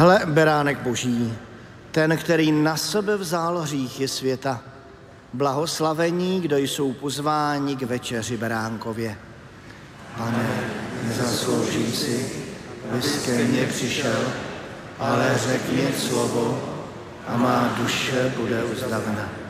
Hle, beránek Boží, ten, který na sebe vzal hříchy světa. Blahoslavení, kdo jsou pozváni k večeři beránkově. Pane, nezasloužím si, abys ke mně přišel, ale řekni slovo a má duše bude uzdravena.